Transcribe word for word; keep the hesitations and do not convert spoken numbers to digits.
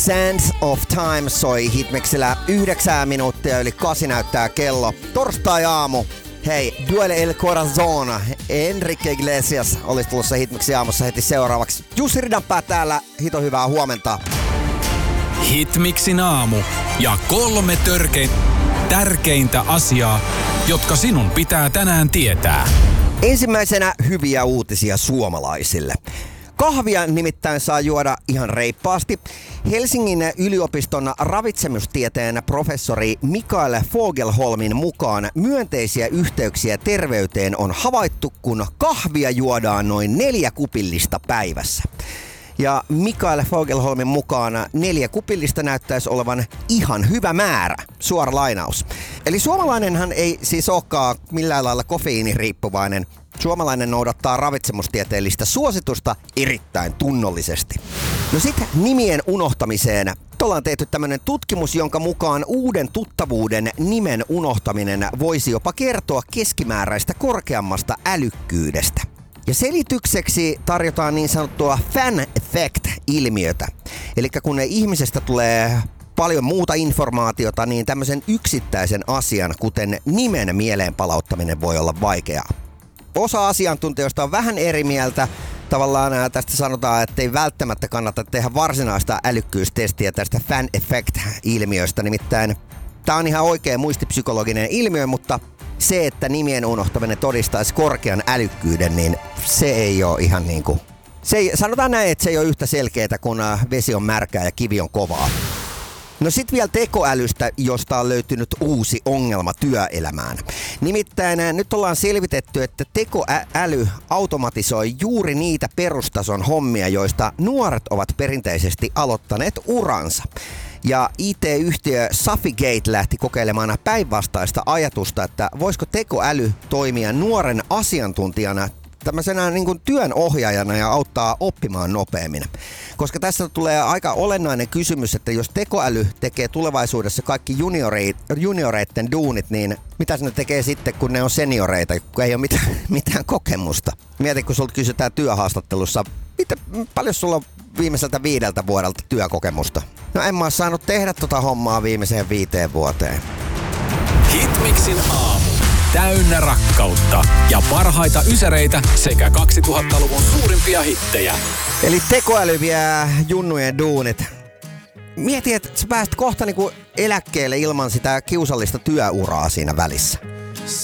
Sands of Time soi Hitmixillä yhdeksää minuuttia yli kasi näyttää kello. Torstai-aamu. Hei, Duele el Corazon, Enrique Iglesias olisi tulossa Hitmixin aamussa heti seuraavaksi. Jussi Ridanpää täällä, hito hyvää huomenta. Hitmixin aamu ja kolme törkein, tärkeintä asiaa, jotka sinun pitää tänään tietää. Ensimmäisenä hyviä uutisia suomalaisille. Kahvia nimittäin saa juoda ihan reippaasti. Helsingin yliopiston ravitsemustieteen professori Mikael Fogelholmin mukaan myönteisiä yhteyksiä terveyteen on havaittu, kun kahvia juodaan noin neljä kupillista päivässä. Ja Mikael Fogelholmin mukaan neljä kupillista näyttäisi olevan ihan hyvä määrä. Suora lainaus. Eli suomalainenhan ei siis olekaan millään lailla kofeiiniriippuvainen. Suomalainen noudattaa ravitsemustieteellistä suositusta erittäin tunnollisesti. No sit nimien unohtamiseen. Ollaan tehty tämmönen tutkimus, jonka mukaan uuden tuttavuuden nimen unohtaminen voisi jopa kertoa keskimääräistä korkeammasta älykkyydestä. Ja selitykseksi tarjotaan niin sanottua fan effect-ilmiötä. Eli kun ihmisestä tulee paljon muuta informaatiota, niin tämmöisen yksittäisen asian, kuten nimen mieleen palauttaminen voi olla vaikeaa. Osa asiantuntijoista on vähän eri mieltä. Tavallaan tästä sanotaan, että ei välttämättä kannata tehdä varsinaista älykkyystestiä tästä fan effect-ilmiöstä. Nimittäin tämä on ihan oikea muistipsykologinen ilmiö, mutta se, että nimien unohtaminen todistaisi korkean älykkyyden, niin se ei ole ihan niin kuin... Se ei, sanotaan näin, että se ei ole yhtä selkeää, kun vesi on märkää ja kivi on kovaa. No sit vielä tekoälystä, josta on löytynyt uusi ongelma työelämään. Nimittäin nyt ollaan selvitetty, että tekoäly automatisoi juuri niitä perustason hommia, joista nuoret ovat perinteisesti aloittaneet uransa. Ja I T-yhtiö Safigate lähti kokeilemaan päinvastaista ajatusta, että voisiko tekoäly toimia nuoren asiantuntijana tämmöisenä niin kuin työnohjaajana ja auttaa oppimaan nopeammin. Koska tässä tulee aika olennainen kysymys, että jos tekoäly tekee tulevaisuudessa kaikki junioreit, junioreiden duunit, niin mitä ne tekee sitten, kun ne on senioreita, kun ei ole mitään, mitään kokemusta? Mieti, kun sulta kysytään työhaastattelussa, mitä, paljon sulla on viimeiseltä viideltä vuodelta työkokemusta? No en mä oo saanut tehdä tota hommaa viimeiseen viiteen vuoteen. Hitmixin aamu. Täynnä rakkautta ja parhaita ysäreitä sekä kaksituhattaluvun suurimpia hittejä. Eli tekoäly vie junnujen duunit. Mieti, että sä pääst kohta niinku eläkkeelle ilman sitä kiusallista työuraa siinä välissä.